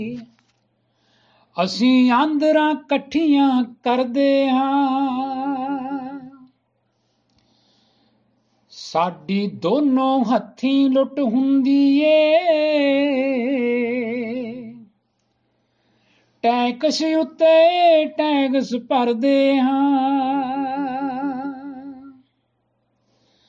ਅਸੀਂ ਆਂਦਰਾਂ ਇਕੱਠੀਆਂ ਕਰਦੇ ਹਾਂ, ਸਾਡੀ ਦੋਨੋਂ ਹੱਥੀਂ ਲੁੱਟ ਹੁੰਦੀ ਏ। ਟੈਕਸ ਉੱਤੇ ਟੈਕਸ ਭਰਦੇ ਹਾਂ,